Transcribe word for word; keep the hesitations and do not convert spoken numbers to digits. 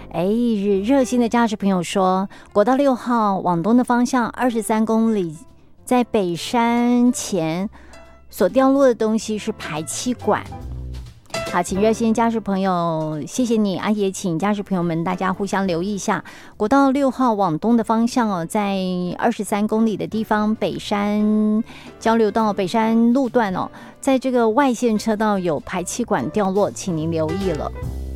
哎，热心的驾驶朋友说，国道六号往东的方向二十三公里，在北山前所掉落的东西是排气管。好，请热心驾驶朋友，谢谢你啊！也请驾驶朋友们大家互相留意一下，国道六号往东的方向哦，在二十三公里的地方，北山交流道北山路段哦，在这个外线车道有排气管掉落，请您留意了。